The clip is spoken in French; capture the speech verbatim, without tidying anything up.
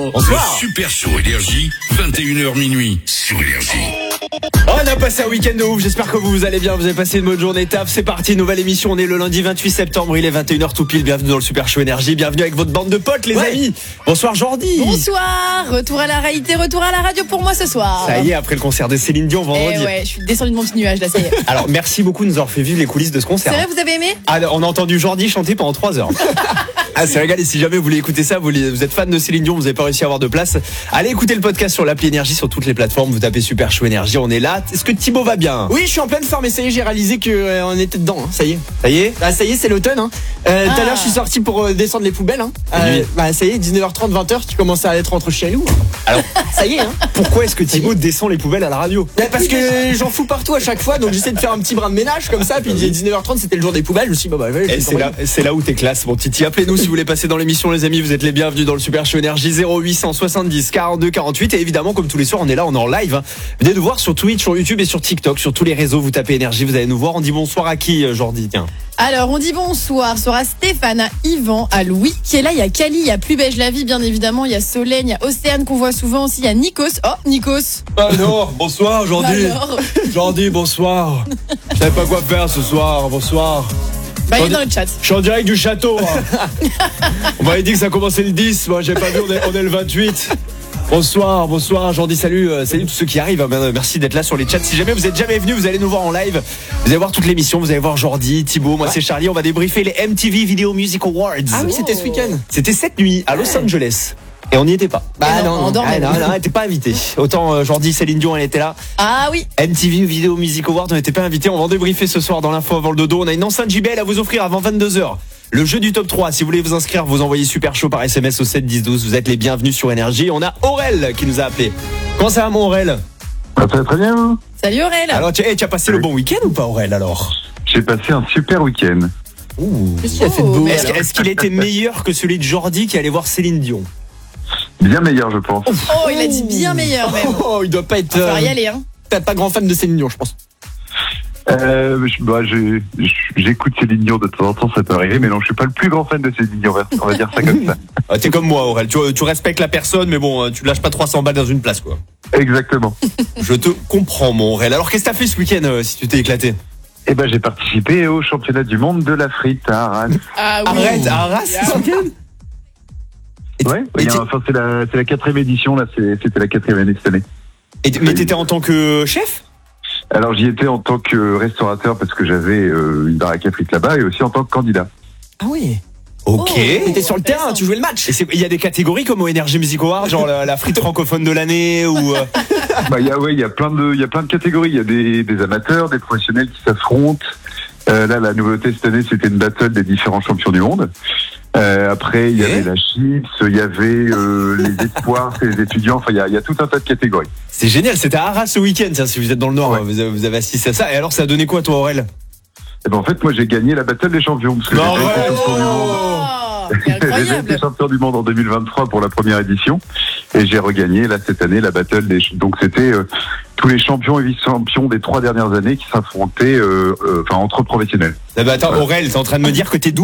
Bonsoir. Le Super Show Énergie, vingt et une heures minuit sur Énergie. On a passé un week-end de ouf, j'espère que vous allez bien, vous avez passé une bonne journée. Taf, c'est parti, nouvelle émission, on est le lundi vingt-huit septembre, il est vingt et une heures tout pile, bienvenue dans le Super Show Énergie, bienvenue avec votre bande de potes les ouais. amis. Bonsoir Jordi. Bonsoir, retour à la réalité, retour à la radio pour moi ce soir. Ça y est, après le concert de Céline Dion vendredi. Eh ouais, je suis descendu de mon petit nuage là, ça y est. Alors merci beaucoup de nous avoir fait vivre les coulisses de ce concert. C'est vrai, vous avez aimé? Ah, on a entendu Jordi chanter pendant trois heures. Ah, c'est régal, et si jamais vous voulez écouter ça, vous, vous êtes fan de Céline Dion, vous n'avez pas réussi à avoir de place, allez écouter le podcast sur l'appli Énergie, sur toutes les plateformes, vous tapez Super Show Énergie, on est là. Est-ce que Thibaut va bien? Oui, je suis en pleine forme et ça y est, j'ai réalisé qu'on euh, était dedans, hein. Ça y est. Ça y est? Bah, ça y est, c'est l'automne. Hein. Euh, Ah. Tout à l'heure, je suis sorti pour euh, descendre les poubelles. Hein. Euh, bah, ça y est, dix-neuf heures trente, vingt heures, tu commences à être entre chez nous. Hein. Alors, ça y est, hein. pourquoi est-ce que Thibaut descend les poubelles à la radio? Bah, parce que j'en fous partout à chaque fois, donc j'essaie de faire un petit bras de ménage comme ça. Puis dix-neuf heures trente, c'était le jour des poubelles. Je me suis dit, bah, bah, ouais, je Et vais c'est là, c'est là où t'es classe, mon Titi. Appelez-nous si vous voulez passer dans l'émission, les amis. Vous êtes les bienvenus dans le Super Show Énergie. Zéro huit cent soixante-dix quarante-deux quarante-huit. Et évidemment, comme tous les soirs, on est là, on est en live. Hein. Venez nous voir sur Twitch, sur YouTube et sur TikTok, sur tous les réseaux. Vous tapez Énergie, vous allez nous voir. On dit bonsoir à qui, Jordi? Tiens. Alors, on dit bonsoir, soir à Stéphane, à Yvan, à Louis, qui est là. Il y a Cali, il y a Plus Beige la Vie, bien évidemment. Il y a Solène, il y a Océane qu'on voit souvent aussi. Il y a Nikos. Oh, Nikos. Alors, bonsoir Jordi. Alors. Jordi, bonsoir. Je savais pas quoi faire ce soir, bonsoir. Bah, il est dans le chat. Je suis en direct du château. Hein. On m'avait dit que ça commençait le dix, moi j'ai pas vu, on est, on est le vingt-huit. Bonsoir, bonsoir Jordi, salut, euh, salut tous ceux qui arrivent. Ben, merci d'être là sur les chats. Si jamais vous êtes jamais venus, vous allez nous voir en live. Vous allez voir toute l'émission, vous allez voir Jordi, Thibaut, moi ouais. c'est Charlie. On va débriefer les M T V Video Music Awards. Ah oui, c'était ce week-end. C'était cette nuit à Los Angeles. Et on n'y était pas. Bah non, non, on dormait. Ah, non, non, elle n'était pas invitée. Autant euh, Jordi, Céline Dion, elle était là. Ah oui. M T V Video Music Awards, on n'était pas invités. On va en débriefer ce soir dans l'info avant le dodo. On a une enceinte J B L à vous offrir avant vingt-deux heures. Le jeu du top trois, si vous voulez vous inscrire, vous envoyez Super Show par S M S au sept dix douze. Vous êtes les bienvenus sur Énergie. On a Aurel qui nous a appelé. Comment ça va mon Aurel? Ça va très bien, vous? Salut Aurel. Alors tu, hey, tu as passé oui. le bon week-end ou pas Aurel alors? J'ai passé un super week-end. Ouh. Qu'est-ce qu'il a fait de beau? Est-ce, est-ce qu'il était meilleur que celui de Jordi qui allait voir Céline Dion? Bien meilleur, je pense. Oh, il a dit bien meilleur même. Oh, il doit pas être. Il va falloir y euh, aller, hein. Peut-être pas grand fan de Céline Dion, je pense. Euh, je- bah, j'ai- j'écoute Céline Dion de temps en temps, ça peut arriver, mais non, je suis pas le plus grand fan de Céline Dion, on va dire ça comme ça. Ah, t'es comme moi Aurel, tu, tu respectes la personne mais bon, tu lâches pas trois cents balles dans une place quoi. Exactement. Je te comprends mon Aurel. Alors qu'est-ce que t'as fait ce week-end euh, si tu t'es éclaté? Et ben, j'ai participé au championnat du monde de la frite à Arras. Ah oui. Arrête, à Arras ce week-end? Et Ouais, et il y t'es- a- enfin, c'est la, c'est la quatrième édition, là, c'est- c'était la quatrième année cette année. et t- mais t'étais en tant que chef? Alors, j'y étais en tant que restaurateur parce que j'avais euh, une baraque à frites là-bas et aussi en tant que candidat. Ah oui. Ok. Oh. T'étais sur le terrain, tu jouais le match. Et c'est- il y a des catégories comme au Energy Music Awards, genre la, la frite francophone de l'année ou. euh, Bah, il y a, ouais, il y a plein de, il y a plein de catégories. Il y a des, des amateurs, des professionnels qui s'affrontent. Euh, là, la nouveauté cette année, c'était une battle des différents champions du monde. Euh, après, il y Ok. avait la chips, il y avait euh, les espoirs, c'est les étudiants. Enfin, il y a, il y a tout un tas de catégories. C'est génial, c'était à Arras ce week-end, tiens, si vous êtes dans le Nord, Ouais. vous, avez, vous avez assisté à ça. Et alors, ça a donné quoi, toi, Aurel? Et ben, en fait, moi, j'ai gagné la battle des champions parce que Non, j'ai ouais. été champion du monde. Oh, c'est J'ai été incroyable. champion du monde en deux mille vingt-trois pour la première édition et j'ai regagné là cette année la battle des. Donc c'était euh, tous les champions et vice-champions des trois dernières années qui s'affrontaient, euh, euh, enfin entre professionnels. Ah bah attends, Aurel, t'es en train de me dire que t'es